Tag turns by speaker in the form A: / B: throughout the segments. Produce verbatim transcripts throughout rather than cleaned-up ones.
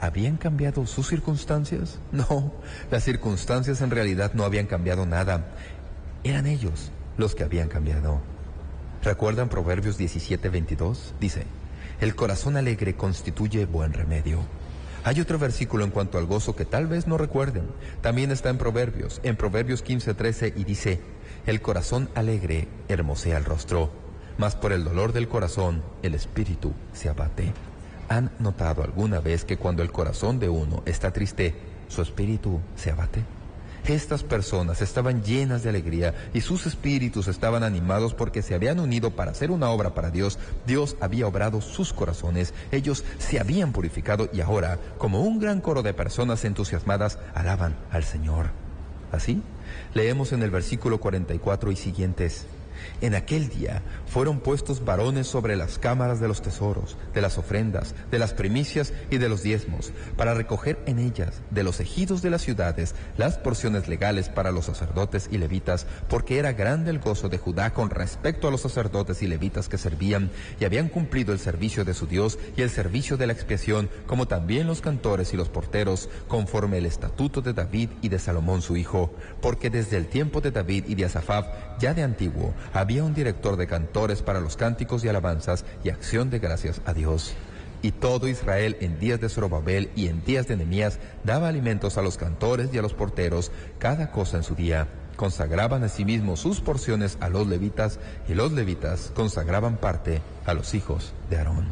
A: ¿habían cambiado sus circunstancias? No, las circunstancias en realidad no habían cambiado nada. Eran ellos los que habían cambiado. ¿Recuerdan Proverbios diecisiete veintidós? Dice, el corazón alegre constituye buen remedio. Hay otro versículo en cuanto al gozo que tal vez no recuerden. También está en Proverbios, en Proverbios quince trece, y dice, el corazón alegre hermosea el rostro, mas por el dolor del corazón el espíritu se abate. ¿Han notado alguna vez que cuando el corazón de uno está triste, su espíritu se abate? Estas personas estaban llenas de alegría y sus espíritus estaban animados porque se habían unido para hacer una obra para Dios. Dios había obrado sus corazones, ellos se habían purificado y ahora, como un gran coro de personas entusiasmadas, alaban al Señor. Así, leemos en el versículo cuarenta y cuatro y siguientes, en aquel día fueron puestos varones sobre las cámaras de los tesoros, de las ofrendas, de las primicias y de los diezmos, para recoger en ellas, de los ejidos de las ciudades, las porciones legales para los sacerdotes y levitas, porque era grande el gozo de Judá con respecto a los sacerdotes y levitas que servían, y habían cumplido el servicio de su Dios y el servicio de la expiación, como también los cantores y los porteros, conforme el estatuto de David y de Salomón su hijo, porque desde el tiempo de David y de Asafaf, ya de antiguo, había un director de cantores para los cánticos y alabanzas y acción de gracias a Dios. Y todo Israel en días de Zorobabel y en días de Nehemías daba alimentos a los cantores y a los porteros, cada cosa en su día. Consagraban asimismo sus porciones a los levitas, y los levitas consagraban parte a los hijos de Aarón.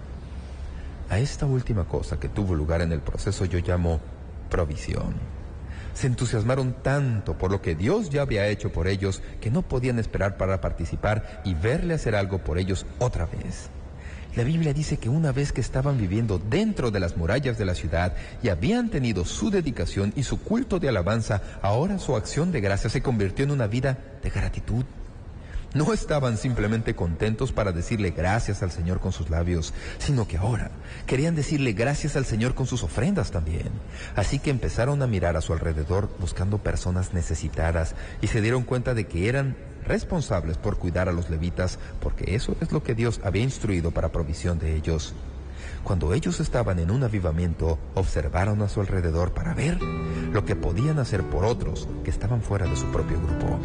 A: A esta última cosa que tuvo lugar en el proceso yo llamo provisión. Se entusiasmaron tanto por lo que Dios ya había hecho por ellos que no podían esperar para participar y verle hacer algo por ellos otra vez. La Biblia dice que una vez que estaban viviendo dentro de las murallas de la ciudad y habían tenido su dedicación y su culto de alabanza, ahora su acción de gracia se convirtió en una vida de gratitud. No estaban simplemente contentos para decirle gracias al Señor con sus labios, sino que ahora querían decirle gracias al Señor con sus ofrendas también. Así que empezaron a mirar a su alrededor buscando personas necesitadas y se dieron cuenta de que eran responsables por cuidar a los levitas, porque eso es lo que Dios había instruido para provisión de ellos. Cuando ellos estaban en un avivamiento, observaron a su alrededor para ver lo que podían hacer por otros que estaban fuera de su propio grupo.